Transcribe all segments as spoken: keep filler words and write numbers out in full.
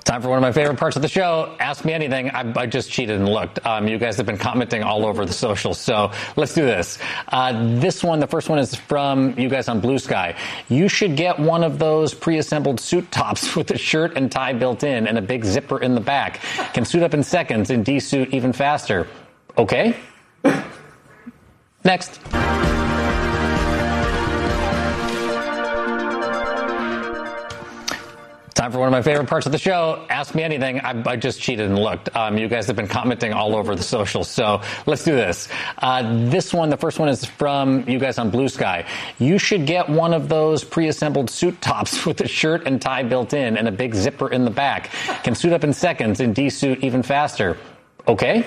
Time for one of my favorite parts of the show. Ask me anything. I, I just cheated and looked. Um, you guys have been commenting all over the socials, so let's do this. Uh, this one, the first one is from you guys on Blue Sky. You should get one of those pre-assembled suit tops with a shirt and tie built in and a big zipper in the back. Can suit up in seconds and de-suit even faster. Okay? Next. Time for one of my favorite parts of the show. Ask me anything. I, I just cheated and looked. Um, you guys have been commenting all over the socials, so let's do this. Uh, this one, the first one is from you guys on Blue Sky. You should get one of those pre-assembled suit tops with a shirt and tie built in and a big zipper in the back. Can suit up in seconds and de-suit even faster. Okay?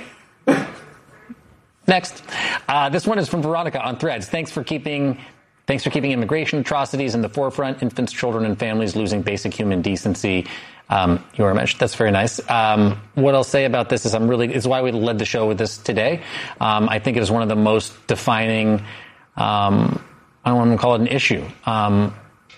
Next. Uh, this one is from Veronica on Threads. Thanks for keeping... Thanks for keeping immigration atrocities in the forefront, infants, children, and families losing basic human decency. Um, you are mentioned. That's very nice. Um, what I'll say about this is I'm really, it's why we led the show with this today. Um, I think it is one of the most defining, um, I don't want to call it an issue, um,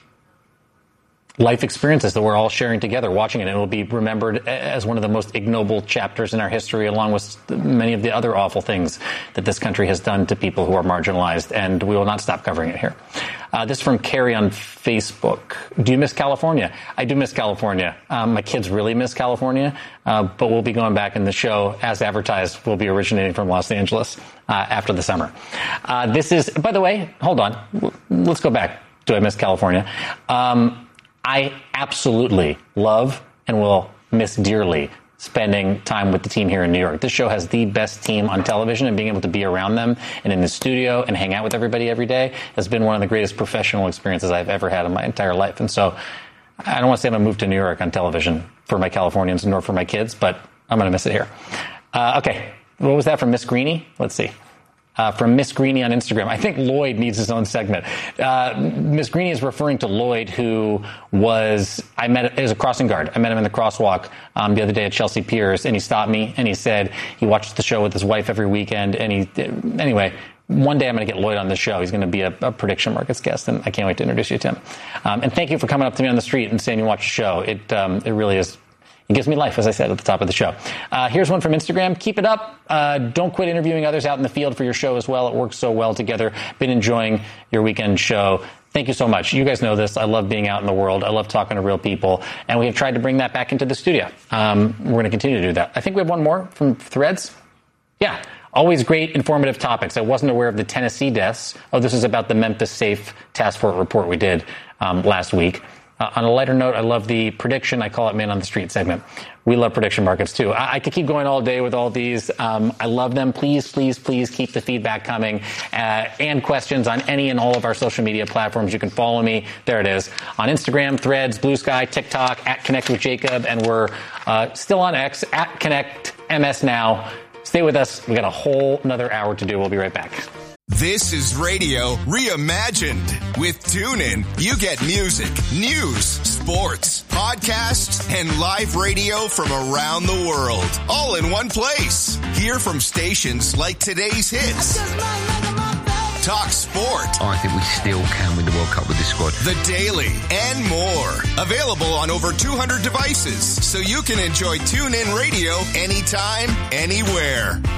life experiences that we're all sharing together, watching it. And it will be remembered as one of the most ignoble chapters in our history, along with many of the other awful things that this country has done to people who are marginalized. And we will not stop covering it here. Uh, this is from Carrie on Facebook. Do you miss California? I do miss California. Um, my kids really miss California, uh, but we'll be going back in the show as advertised. We'll be originating from Los Angeles uh, after the summer. Uh, this is, by the way, hold on. Let's go back. Do I miss California? Um, I absolutely love and will miss dearly spending time with the team here in New York. This show has the best team on television, and being able to be around them and in the studio and hang out with everybody every day has been one of the greatest professional experiences I've ever had in my entire life. And so I don't want to say I'm going to move to New York on television for my Californians nor for my kids, but I'm going to miss it here. Uh, okay. What was that from Miss Greenie? Let's see. Uh, from Miss Greenie on Instagram. I think Lloyd needs his own segment. Uh, Miss Greenie is referring to Lloyd, who was, I met, as a crossing guard. I met him in the crosswalk um, the other day at Chelsea Piers, and he stopped me, and he said he watched the show with his wife every weekend, and he, anyway, one day I'm going to get Lloyd on the show. He's going to be a, a prediction markets guest, and I can't wait to introduce you to him. Um, and thank you for coming up to me on the street and saying you watch the show. It, um, it really is. It gives me life, as I said at the top of the show. Uh, here's one from Instagram. Keep it up. Uh, don't quit interviewing others out in the field for your show as well. It works so well together. Been enjoying your weekend show. Thank you so much. You guys know this. I love being out in the world. I love talking to real people. And we have tried to bring that back into the studio. Um, we're going to continue to do that. I think we have one more from Threads. Yeah. Always great, informative topics. I wasn't aware of the Tennessee deaths. Oh, this is about the Memphis Safe Task Force report we did um, last week. Uh, on a lighter note, I love the prediction. I call it Man on the Street segment. We love prediction markets, too. I, I could keep going all day with all these. Um, I love them. Please, please, please keep the feedback coming uh, and questions on any and all of our social media platforms. You can follow me. There it is. On Instagram, Threads, Blue Sky, TikTok, at Connect with Jacob. And we're uh, still on X, at Connect M S Now. Stay with us. We got a whole another hour to do. We'll be right back. This is Radio Reimagined. With TuneIn, you get music, news, sports, podcasts, and live radio from around the world, all in one place. Hear from stations like Today's Hits, Talk Sport. I think we still can win the World Cup with this squad. The Daily, and more. Available on over two hundred devices, so you can enjoy TuneIn Radio anytime, anywhere.